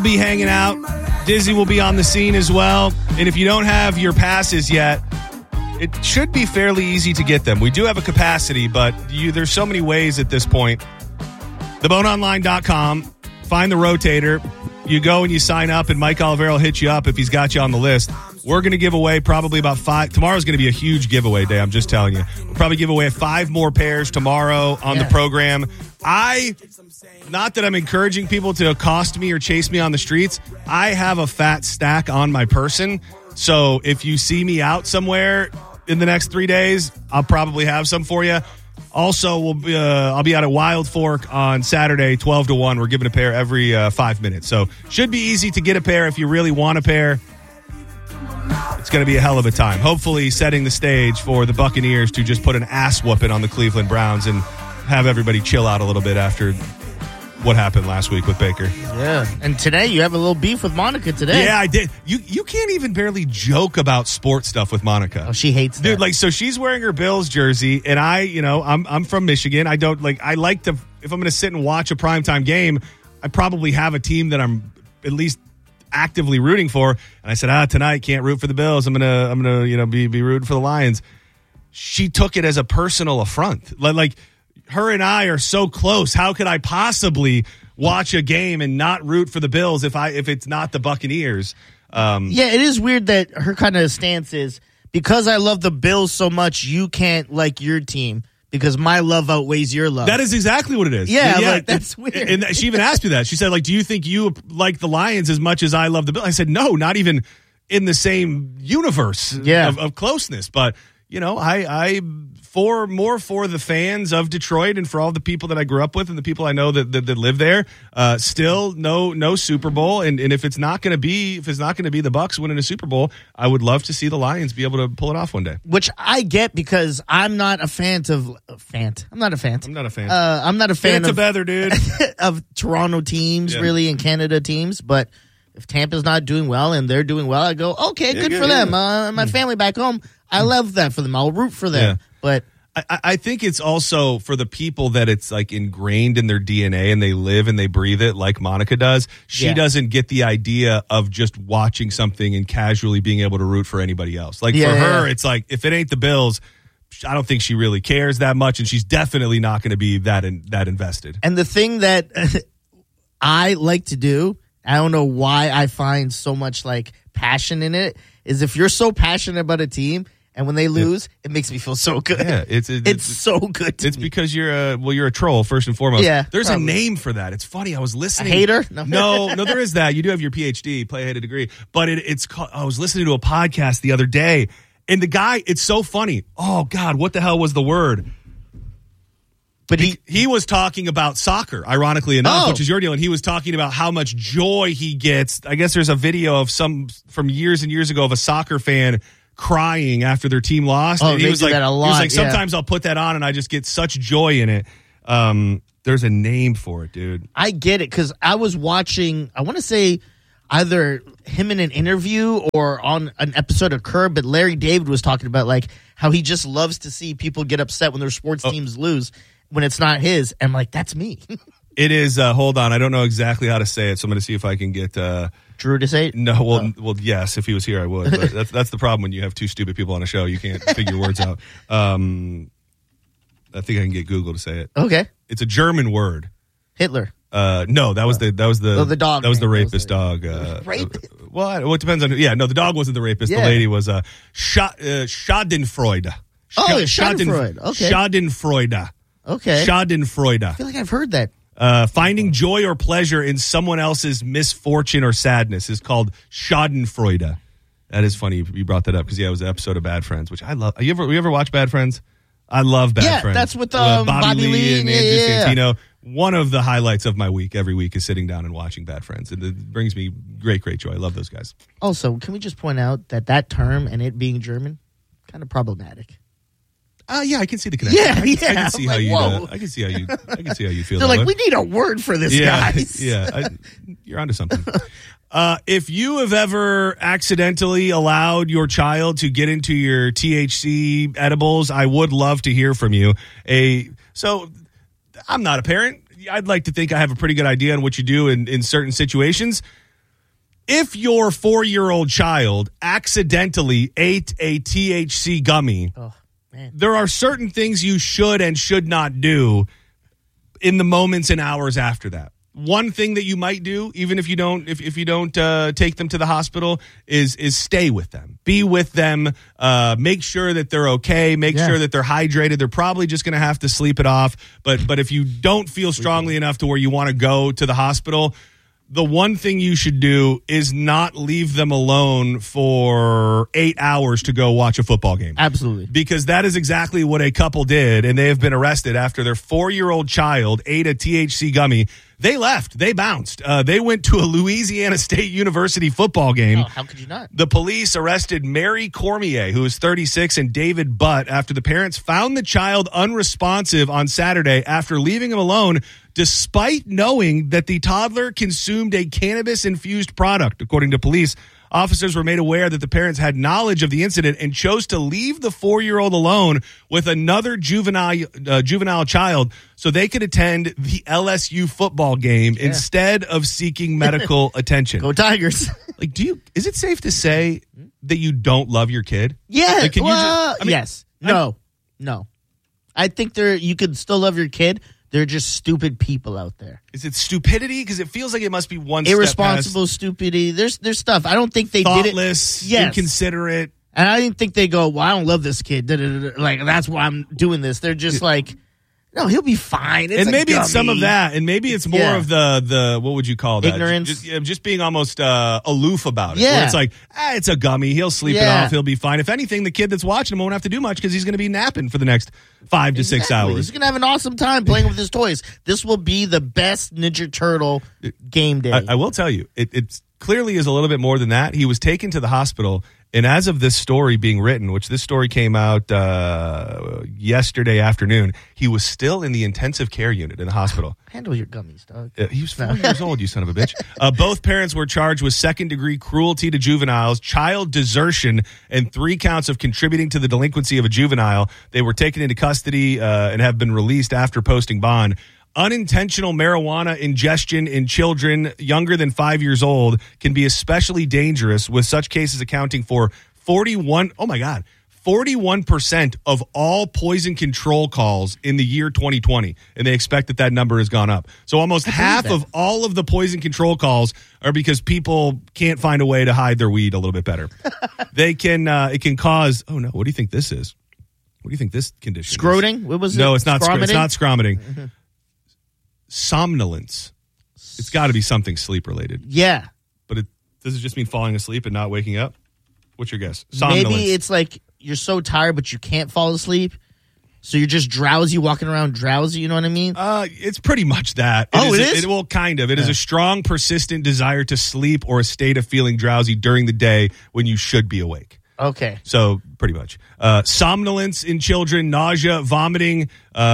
Be hanging out. Dizzy will be on the scene as well. And if you don't have your passes yet, it should be fairly easy to get them. We do have a capacity, but there's so many ways at this point. TheBoneOnline.com. Find the rotator. You go and you sign up, and Mike Olivero will hit you up if he's got you on the list. We're going to give away probably about 5. Tomorrow's going to be a huge giveaway day, I'm just telling you. We'll probably give away 5 more pairs tomorrow on the program. Not that I'm encouraging people to accost me or chase me on the streets. I have a fat stack on my person. So if you see me out somewhere in the next 3 days, I'll probably have some for you. Also, I'll be out at Wild Fork on Saturday, 12 to 1. We're giving a pair every 5 minutes. So should be easy to get a pair if you really want a pair. It's going to be a hell of a time. Hopefully setting the stage for the Buccaneers to just put an ass whooping on the Cleveland Browns and have everybody chill out a little bit after what happened last week with Baker. Yeah. And today you have a little beef with Monica today. Yeah, I did. You can't even barely joke about sports stuff with Monica. Oh, she hates that. Dude, so she's wearing her Bills jersey, and I'm from Michigan. I like to, if I'm going to sit and watch a primetime game, I probably have a team that I'm at least actively rooting for. And I said, tonight can't root for the Bills. I'm gonna be rooting for the Lions. She took it as a personal affront. Like her and I are so close. How could I possibly watch a game and not root for the Bills if it's not the Buccaneers? It is weird that her kind of stance is, because I love the Bills so much, you can't like your team because my love outweighs your love. That is exactly what it is. Yeah, that's weird. And she even asked me that. She said, do you think you like the Lions as much as I love the Bills? I said, no, not even in the same universe of closeness. But, I for the fans of Detroit and for all the people that I grew up with and the people I know that live there, still no Super Bowl. And if it's not going to be the Bucs winning a Super Bowl, I would love to see the Lions be able to pull it off one day. Which I get, because I'm not a fan of. I'm not a fan. I'm not a fan. I'm not a fan of better, dude. of Toronto teams, really, and Canada teams. But if Tampa's not doing well and they're doing well, I go, okay, good for them. My family back home, I love that for them. I'll root for them. Yeah. But I think it's also for the people that it's like ingrained in their DNA and they live and they breathe it like Monica does. She doesn't get the idea of just watching something and casually being able to root for anybody else. For her, it's like, if it ain't the Bills, I don't think she really cares that much, and she's definitely not going to be that invested. And the thing that I like to do, I don't know why I find so much passion in it, is if you're so passionate about a team, and when they lose, it makes me feel so good. Yeah, it's so good. It's because you're a troll first and foremost. Yeah, there's a name for that. It's funny. I was listening. A hater? No, there is that. You do have your PhD, play ahead of degree, but it's called. I was listening to a podcast the other day, and the guy. It's so funny. Oh God, what the hell was the word? But he was talking about soccer, ironically enough, which is your deal, and he was talking about how much joy he gets. I guess there's a video of from years and years ago of a soccer fan crying after their team lost. Oh, and he was like, that a lot. He was like, sometimes I'll put that on and I just get such joy in it. There's a name for it, dude. I get it, because I was watching, I want to say either him in an interview or on an episode of Curb, but Larry David was talking about how he just loves to see people get upset when their sports teams lose when it's not his. And I'm like, that's me. It is, hold on, I don't know exactly how to say it, so I'm going to see if I can get Drew to say it? No, well, yes, if he was here, I would. But that's the problem when you have two stupid people on a show. You can't figure words out. I think I can get Google to say it. Okay. It's a German word. Hitler. No, that was the dog. That was the rapist dog. Rapist? Well, it depends on. The dog wasn't the rapist. Yeah. The lady was Schadenfreude. Schadenfreude. Okay. Schadenfreude. Okay. Schadenfreude. I feel like I've heard that. Finding joy or pleasure in someone else's misfortune or sadness is called Schadenfreude. That is funny you brought that up, because it was an episode of Bad Friends, which I love. You ever watch Bad Friends? I love Bad Friends. Yeah, that's with Bobby Lee and Andrew Santino. One of the highlights of my week every week is sitting down and watching Bad Friends. It brings me great joy. I love those guys. Also, can we just point out that term and it being German, kind of problematic? Yeah, I can see the connection. Yeah, I can see how you. I can see how you feel. They're like, we need a word for this, guys. Yeah, you're onto something. If you have ever accidentally allowed your child to get into your THC edibles, I would love to hear from you. So I'm not a parent. I'd like to think I have a pretty good idea on what you do in certain situations. If your 4-year-old child accidentally ate a THC gummy, there are certain things you should and should not do in the moments and hours after that. One thing that you might do, even if you don't, if you don't take them to the hospital, is stay with them, be with them, make sure that they're okay, make sure that they're hydrated. They're probably just going to have to sleep it off. But if you don't feel strongly enough to where you want to go to the hospital, the one thing you should do is not leave them alone for 8 hours to go watch a football game. Absolutely. Because that is exactly what a couple did, and they have been arrested after their 4-year-old child ate a THC gummy. They left. They bounced. They went to a Louisiana State University football game. Oh, how could you not? The police arrested Mary Cormier, who is 36, and David Butt after the parents found the child unresponsive on Saturday after leaving him alone, despite knowing that the toddler consumed a cannabis-infused product. According to police, officers were made aware that the parents had knowledge of the incident and chose to leave the 4-year-old alone with another juvenile child so they could attend the LSU football game instead of seeking medical attention. Go Tigers. Like, is it safe to say that you don't love your kid? Yeah. Like, yes. No. I think you could still love your kid. They're just stupid people out there. Is it stupidity? Because it feels like it must be one irresponsible stupidity. There's stuff. I don't think they thoughtless, did it. Inconsiderate. And I didn't think they go, well, I don't love this kid. Like, that's why I'm doing this. They're just like, no, he'll be fine. And maybe it's some of that. And maybe it's more of the what would you call that? Ignorance. Just being almost aloof about it. Yeah. Where it's like, it's a gummy. He'll sleep it off. He'll be fine. If anything, the kid that's watching him won't have to do much because he's going to be napping for the next 5 to 6 hours. He's going to have an awesome time playing with his toys. This will be the best Ninja Turtle game day. I will tell you, it clearly is a little bit more than that. He was taken to the hospital. And as of this story being written, which this story came out yesterday afternoon, he was still in the intensive care unit in the hospital. Handle your gummies, dog. He was 4 years old, you son of a bitch. Both parents were charged with second-degree cruelty to juveniles, child desertion, and 3 counts of contributing to the delinquency of a juvenile. They were taken into custody and have been released after posting bond. Unintentional marijuana ingestion in children younger than 5 years old can be especially dangerous, with such cases accounting for 41% of all poison control calls in the year 2020. And they expect that number has gone up. So almost half of all of the poison control calls are because people can't find a way to hide their weed a little bit better. It can cause, what do you think this is? What do you think this condition is? Scroting? What was it? No, it's not scroting. It's not scromiting. Somnolence. It's got to be something sleep related. Yeah. But does it just mean falling asleep and not waking up? What's your guess? Somnolence. Maybe it's like you're so tired but you can't fall asleep. So you're just drowsy, walking around drowsy, you know what I mean? It's pretty much that. It is? Well, kind of. It is a strong, persistent desire to sleep or a state of feeling drowsy during the day when you should be awake. Okay. So pretty much. Somnolence in children, nausea, vomiting,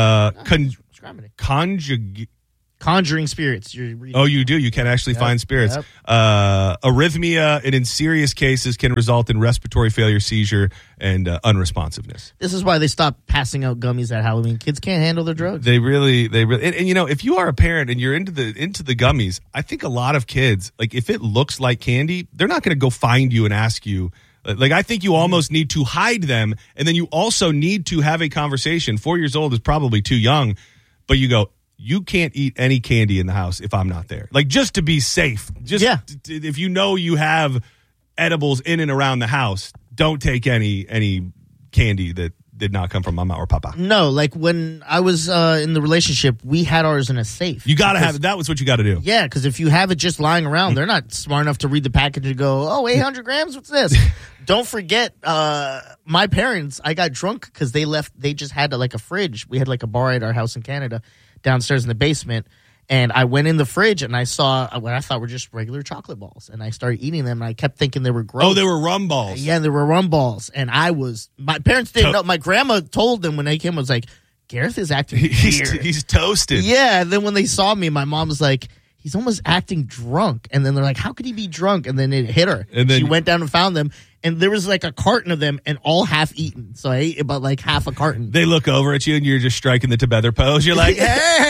conjuring spirits. You do. You can actually find spirits. Yep. Arrhythmia, and in serious cases can result in respiratory failure, seizure, and unresponsiveness. This is why they stopped passing out gummies at Halloween. Kids can't handle their drugs. They really, and if you are a parent and you're into the gummies, I think a lot of kids, like, if it looks like candy, they're not going to go find you and ask you. Like, I think you almost need to hide them, and then you also need to have a conversation. 4 years old is probably too young, but you go, you can't eat any candy in the house if I'm not there. Like, just to be safe. If you know you have edibles in and around the house, don't take any candy that did not come from mama or papa. No, like when I was in the relationship, we had ours in a safe. You got to have it. That was what you got to do. Yeah, because if you have it just lying around, they're not smart enough to read the package and go, 800 grams? What's this? Don't forget, my parents, I got drunk because they just had like a fridge. We had like a bar at our house in Canada downstairs in the basement. And I went in the fridge and I saw what I thought were just regular chocolate balls. And I started eating them and I kept thinking they were gross. Oh, they were rum balls. Yeah, they were rum balls. And my parents didn't know. My grandma told them when they came, I was like, Gareth is acting weird. He's toasted. Yeah, and then when they saw me, my mom was like, he's almost acting drunk. And then they're like, how could he be drunk? And then it hit her. And then she went down and found them. And there was like a carton of them and all half eaten. So I ate about like half a carton. They look over at you and you're just striking the together pose. You're like, hey.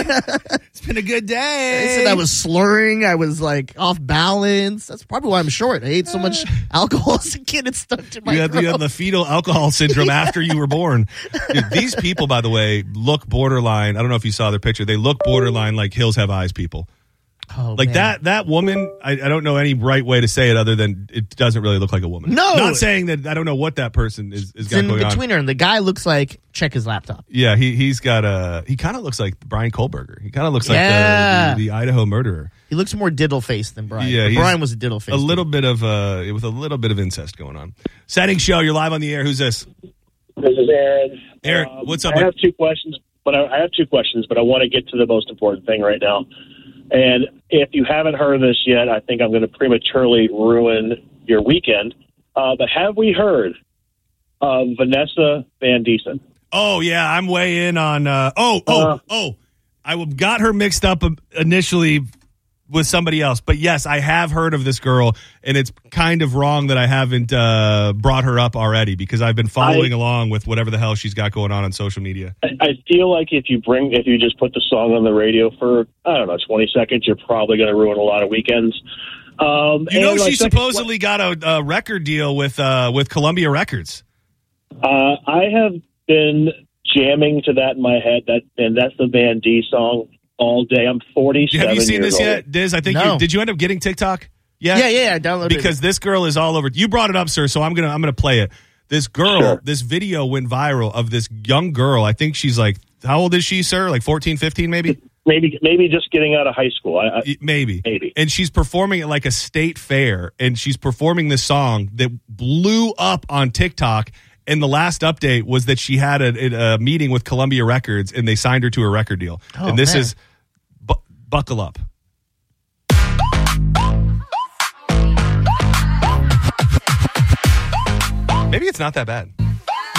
It's been a good day. I said I was slurring. I was like off balance. That's probably why I'm short. I ate so much alcohol as a kid. It stuck to my throat. You had the fetal alcohol syndrome after you were born. Dude, these people, by the way, look borderline. I don't know if you saw their picture. They look borderline like Hills Have Eyes people. Oh, like man. that woman, I don't know any right way to say it other than it doesn't really look like a woman. No. Not saying that I don't know what that person is It's got in going on. between her, and the guy looks like, check his laptop. Yeah, he kind of looks like Brian Kohlberger. He kind of looks like the Idaho murderer. He looks more diddle faced than Brian. Yeah, But Brian was a diddle face. A little bit of with a little bit of incest going on. Setting show, you're live on the air. Who's this? This is Aaron. Aaron, what's up? I have two questions, but I want to get to the most important thing right now. And if you haven't heard this yet, I think I'm going to prematurely ruin your weekend. But have we heard of Vanessa Van Diesen? Oh, yeah, I'm way in on... I got her mixed up initially with somebody else. But, yes, I have heard of this girl, and it's kind of wrong that I haven't brought her up already because I've been following along with whatever the hell she's got going on social media. I feel like if you just put the song on the radio for, 20 seconds, you're probably going to ruin a lot of weekends. She supposedly got a record deal with Columbia Records. I have been jamming to that in my head, and that's the Van D song all day. I'm 47. Have you seen this old. yet, Diz? I think did you end up getting TikTok? Yeah, I downloaded because it. This girl is all over. You brought it up, sir, so I'm gonna play it. This girl, Sure. This video went viral of this young girl. I think she's like, how old is she, sir? Like 14, 15 maybe? Maybe just getting out of high school. Maybe. Maybe. And she's performing at like a state fair, and she's performing this song that blew up on TikTok. And the last update was that she had a meeting with Columbia Records, and they signed her to a record deal. Oh, and this man. is Buckle Up. Maybe it's not that bad.